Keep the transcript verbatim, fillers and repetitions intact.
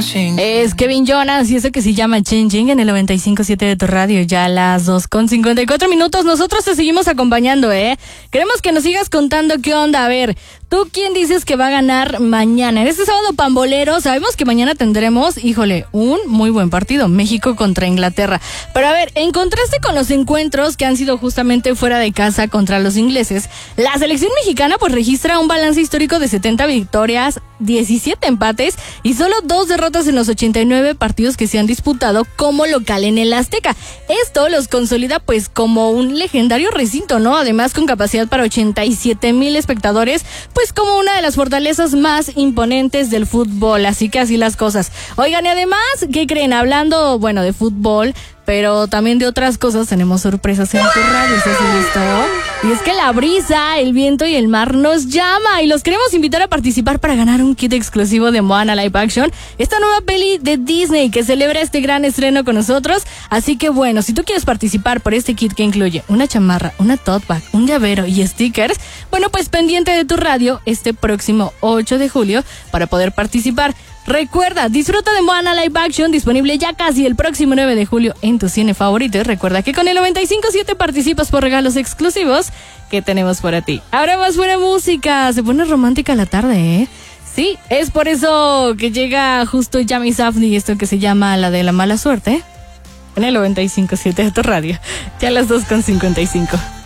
Es Kevin Jonas y eso que se llama Changing en el noventa y cinco punto siete de tu radio, ya a las dos con cincuenta y cuatro minutos. Nosotros te seguimos acompañando, ¿eh? Queremos que nos sigas contando qué onda. A ver, ¿tú quién dices que va a ganar mañana? En este sábado pambolero, sabemos que mañana tendremos, híjole, un muy buen partido, México contra Inglaterra. Pero a ver, en contraste con los encuentros que han sido justamente fuera de casa contra los ingleses, la selección mexicana pues registra un balance histórico de setenta victorias, diecisiete empates y solo dos derrotas en los ochenta y nueve partidos que se han disputado como local en el Azteca. Esto los consolida pues como un legendario recinto, ¿no? Además con capacidad para ochenta y siete mil espectadores, pues como una de las fortalezas más imponentes del fútbol, así que así las cosas. Oigan, y además, ¿qué creen? Hablando, bueno, de fútbol, pero también de otras cosas, tenemos sorpresas en tu radio, ¿estás listo? Y es que la brisa, el viento y el mar nos llama y los queremos invitar a participar para ganar un kit exclusivo de Moana Live Action, esta nueva peli de Disney que celebra este gran estreno con nosotros. Así que bueno, si tú quieres participar por este kit que incluye una chamarra, una tote bag, un llavero y stickers, bueno, pues pendiente de tu radio este próximo ocho de julio para poder participar. Recuerda, disfruta de Moana Live Action, disponible ya casi el próximo nueve de julio en tu cine favorito. Y recuerda que con el noventa y cinco punto siete participas por regalos exclusivos que tenemos para ti. Ahora más buena música, se pone romántica la tarde, ¿eh? Sí, es por eso que llega justo Yami Safdie, esto que se llama La de la Mala Suerte, en el noventa y cinco punto siete de tu radio, ya a las dos con cincuenta y cinco.